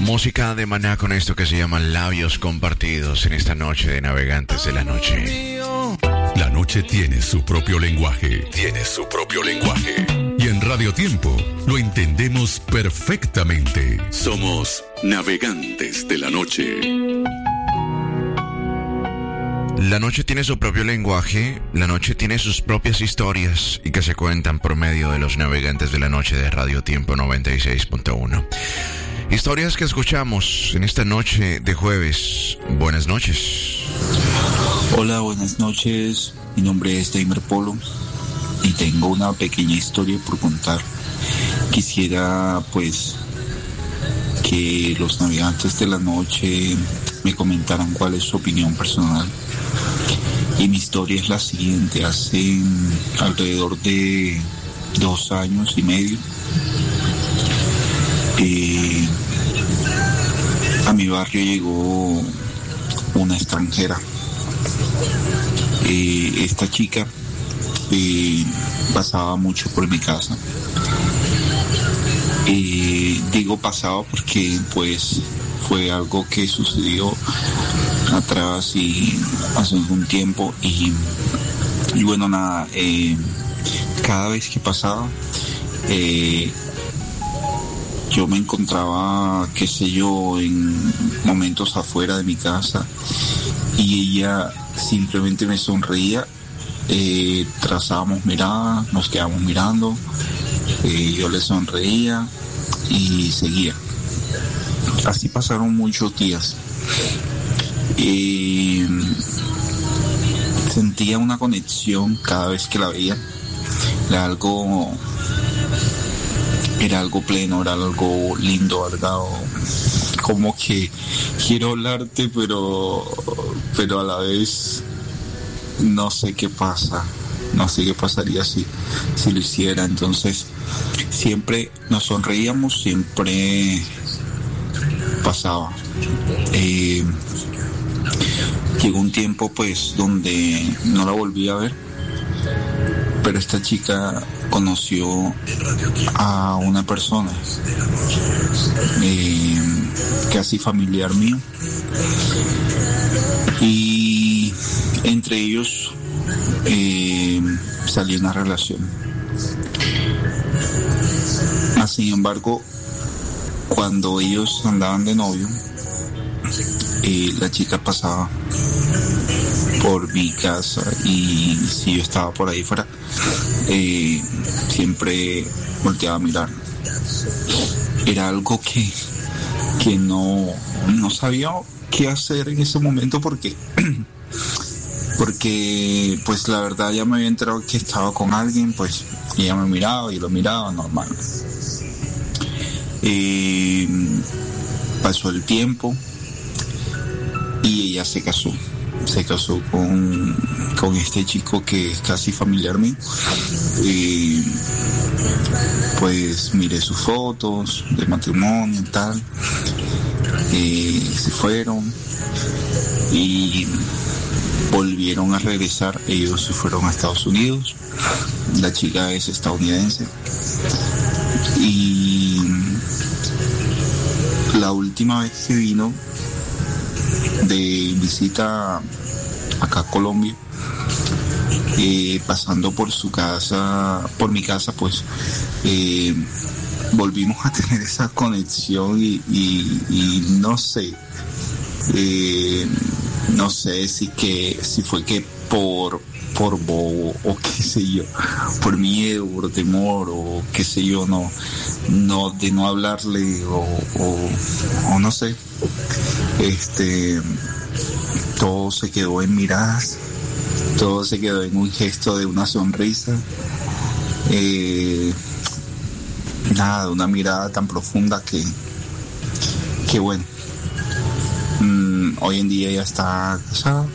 Música de Maná con esto que se llama Labios Compartidos en esta noche de Navegantes de la Noche. La noche tiene su propio lenguaje. Tiene su propio lenguaje. Y en Radio Tiempo lo entendemos perfectamente. Somos Navegantes de la Noche. La noche tiene su propio lenguaje, la noche tiene sus propias historias y que se cuentan por medio de los Navegantes de la Noche de Radio Tiempo 96.1. Historias que escuchamos en esta noche de jueves. Buenas noches. Hola, buenas noches. Mi nombre es Daimer Polo y tengo una pequeña historia por contar. Quisiera pues que los Navegantes de la Noche me comentaran cuál es su opinión personal. Y mi historia es la siguiente. Hace alrededor de 2 años y medio a mi barrio llegó una extranjera. Esta chica pasaba mucho por mi casa. Digo pasaba porque pues fue algo que sucedió atrás y hace algún tiempo y bueno, nada, cada vez que pasaba yo me encontraba, qué sé yo, en momentos afuera de mi casa y ella simplemente me sonreía, trazábamos miradas, nos quedamos mirando, yo le sonreía y seguía. Así pasaron muchos días. Sentía una conexión cada vez que la veía. Era algo pleno, era algo lindo, algo como que quiero hablarte, pero a la vez no sé qué pasa, no sé qué pasaría si lo hiciera. Entonces siempre nos sonreíamos, siempre pasaba. Llegó un tiempo pues donde no la volví a ver, pero esta chica conoció a una persona casi familiar mío y entre ellos salió una relación. Sin embargo, cuando ellos andaban de novio, la chica pasaba por mi casa y si yo estaba por ahí fuera, siempre volteaba a mirar. Era algo que no sabía qué hacer en ese momento porque pues la verdad ya me había enterado que estaba con alguien, pues y ella me miraba y lo miraba normal. Pasó el tiempo y ella se casó con este chico que es casi familiar mío. Pues miré sus fotos de matrimonio y tal, se fueron y volvieron a regresar. Ellos se fueron a Estados Unidos, la chica es estadounidense y la última vez que vino de visita acá a Colombia, pasando por su casa, por mi casa, pues volvimos a tener esa conexión y no sé si fue que por bobo o qué sé yo, por miedo, por temor o qué sé yo, no de no hablarle o no sé, todo se quedó en miradas, todo se quedó en un gesto de una sonrisa, nada, una mirada tan profunda que bueno, hoy en día ya está casada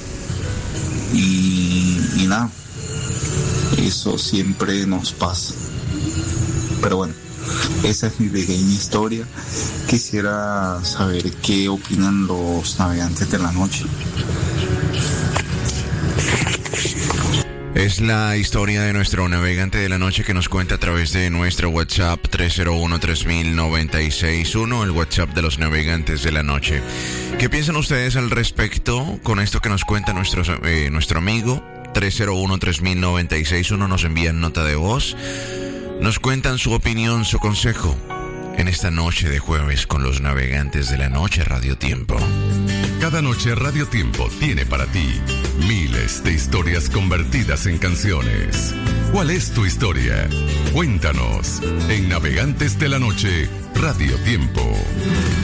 y nada, eso siempre nos pasa, pero bueno, esa es mi pequeña historia. Quisiera saber qué opinan los navegantes de la noche. Es la historia de nuestro navegante de la noche que nos cuenta a través de nuestro WhatsApp 301-3000-961, el WhatsApp de los navegantes de la noche. ¿Qué piensan ustedes al respecto con esto que nos cuenta nuestro amigo? 301-3000-961, nos envían nota de voz, nos cuentan su opinión, su consejo en esta noche de jueves con los navegantes de la noche Radio Tiempo. Cada noche Radio Tiempo tiene para ti miles de historias convertidas en canciones. ¿Cuál es tu historia? Cuéntanos en Navegantes de la Noche Radio Tiempo.